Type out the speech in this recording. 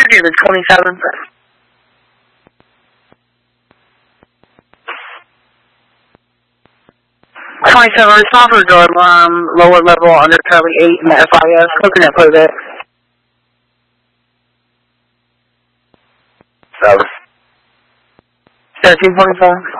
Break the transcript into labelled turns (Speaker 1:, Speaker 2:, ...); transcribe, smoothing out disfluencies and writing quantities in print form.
Speaker 1: Saturday the 27th. Software door alarm, lower level under Charlie 8 in the FIS, Coconut Pivot. 7. 1344.